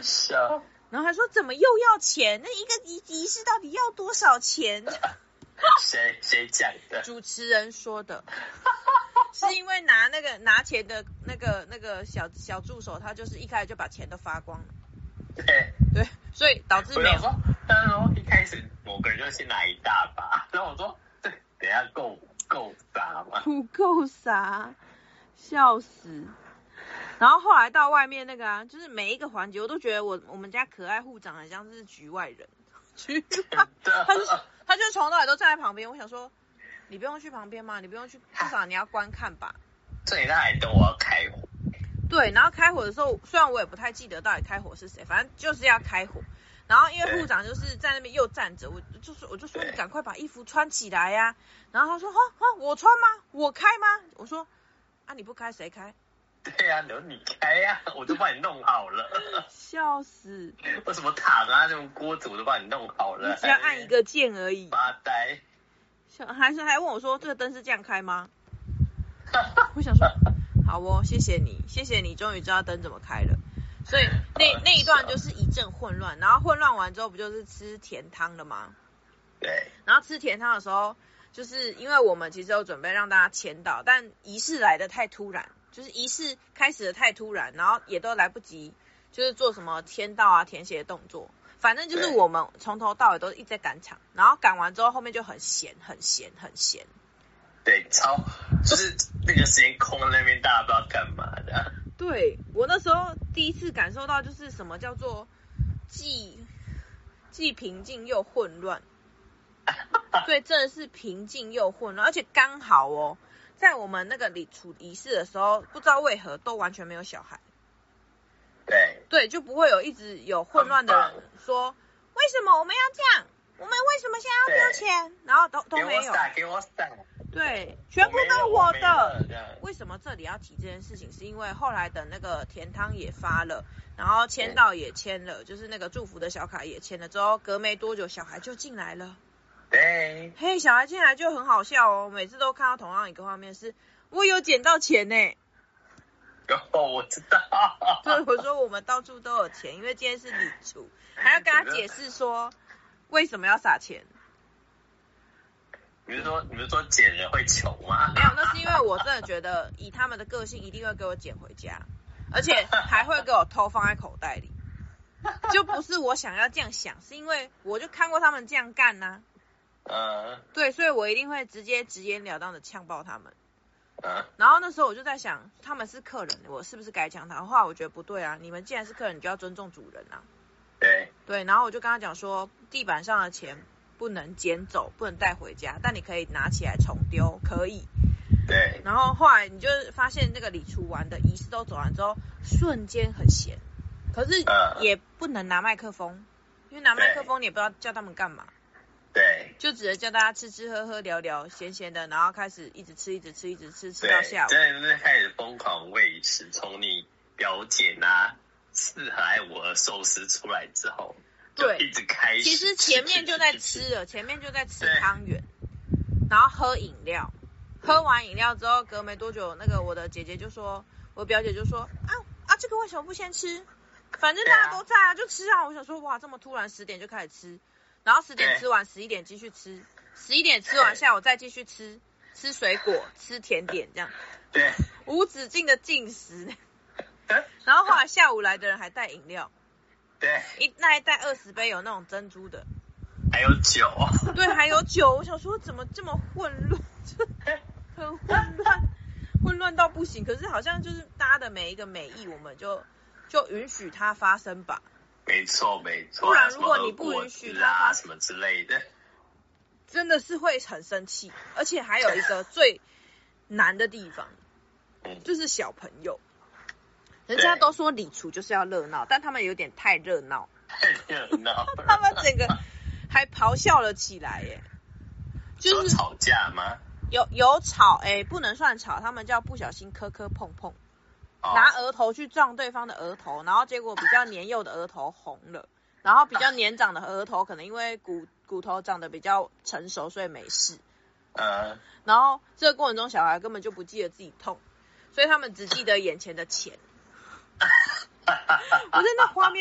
笑。 然后还说怎么又要钱？那一个仪式到底要多少钱？ 谁讲的？ 主持人说的。是因为拿钱的那个小助手，他就是一开始就把钱都发光了。对，所以导致没有。 他说一开始某个人就先拿一大把，然后我说这等一下够傻吗？ 不够傻，笑死。然后后来到外面那个啊，就是每一个环节我都觉得我们家可爱护长很像是局外人。他就从头到尾都站在旁边，我想说你不用去旁边吗？你不用去，至少你要观看吧。 这里他还等我要开火。 对，然后开火的时候，虽然我也不太记得到底开火是谁，反正就是要开火。然后因为护长就是在那边又站着，我就说你赶快把衣服穿起来呀。然后他说我穿吗？我开吗？我说啊你不开谁开？ 对啊，你开啊，我就帮你弄好了。 笑死！ 为什么塔啊这种锅子我都帮你弄好了？ 只要按一个键而已。 发呆。 还问我说这个灯是这样开吗？我想说好哦，谢谢你终于知道灯怎么开了。所以那一段就是一阵混乱，然后混乱完之后不就是吃甜汤了吗？ 对。 然后吃甜汤的时候，就是因为我们其实有准备让大家签到，但仪式来的太突然，就是仪式开始的太突然，然后也都来不及，就是做什么签到啊、填写的动作。反正就是我们从头到尾都一直在赶场，然后赶完之后后面就很闲。 对，就是那个时间空在那边，大家不知道干嘛的。 对，我那时候第一次感受到就是什么叫做既平静又混乱。对，真的是平静又混乱，而且刚好哦，在我们那个礼处仪式的时候，不知道为何都完全没有小孩。对，就不会有一直有混乱的人说为什么我们要这样？我们为什么现在要丢钱？然后都没有。 给我撒。 对，全部都我的。为什么这里要提这件事情？是因为后来等那个甜汤也发了，然后签到也签了，就是那个祝福的小卡也签了之后，隔没多久小孩就进来了。 对。 嘿，小孩进来就很好笑哦，每次都看到同样一个画面是，我有捡到钱呢。 我知道。 对，我说我们到处都有钱，因为今天是礼处，还要跟他解释说为什么要撒钱。 你是说捡人会穷吗？ 没有，那是因为我真的觉得以他们的个性，一定会给我捡回家，而且还会给我偷放在口袋里。就不是我想要这样想，是因为我就看过他们这样干啊。对，所以我一定会直接直截了当的呛爆他们。然后那时候我就在想，他们是客人，我是不是该呛他？后来我觉得不对啊，你们既然是客人，你就要尊重主人啊。对，然后我就跟他讲说，地板上的钱不能捡走，不能带回家，但你可以拿起来重丢，可以。 对。 然后后来你就发现那个礼出完的仪式都走完之后，瞬间很闲，可是也不能拿麦克风，因为拿麦克风你也不知道叫他们干嘛。 对， 就只能叫大家吃吃喝喝聊聊闲闲的，然后开始一直吃吃到下午。 真的是开始疯狂喂食，从你表姐拿四海我寿司出来之后，就一直开始。 其实前面就在吃了，前面就在吃汤圆，然后喝饮料，喝完饮料之后，隔没多久，那个我的姐姐就说，我表姐就说这个为什么不先吃？反正大家都在啊，就吃啊。我想说哇，这么突然10点就开始吃。然后10点吃完，11点继续吃，11点吃完，下午再继续吃水果，吃甜点，这样， 对， 无止境的进食。然后后来下午来的人还带饮料， 对， 那一袋20杯有那种珍珠的， 还有酒， 对，还有酒。我想说怎么这么混乱，很混乱到不行。可是好像就是大家的每一个美意，我们就允许它发生吧。 没错， 不然如果你不允许它什么之类的， 真的是会很生气。而且还有一个最难的地方，就是小朋友。人家都说礼厨就是要热闹，但他们有点太热闹，他们整个还咆哮了起来耶。 就是吵架吗？ 有吵，不能算吵，他们叫不小心磕碰碰。拿额头去撞对方的额头，然后结果比较年幼的额头红了，然后比较年长的额头可能因为骨头长得比较成熟，所以没事。然后这个过程中小孩根本就不记得自己痛，所以他们只记得眼前的钱。我在那画面